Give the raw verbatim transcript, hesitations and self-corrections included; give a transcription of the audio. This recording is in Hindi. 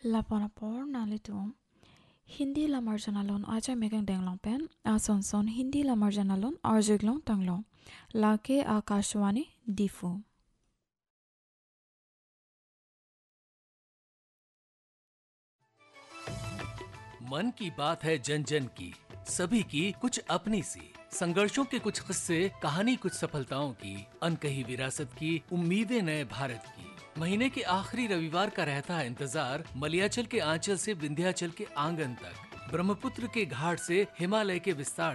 Lapanapor nalitum. Hindi la marjanalon aja megang denglong pen. Ason son Hindi la marjanalon arjuglong tanglong. Lake Akashwani difu. मन की बात है जन जन की, सभी की कुछ अपनी सी। संघर्षों के कुछ किस्से, कहानी कुछ सफलताओं की, अनकही विरासत की, उम्मीदें नए भारत की। महीने के आखिरी रविवार का रहता है इंतजार, मलयाचल के आंचल से विंध्याचल के आंगन तक, ब्रह्मपुत्र के घाट से हिमालय के विस्तार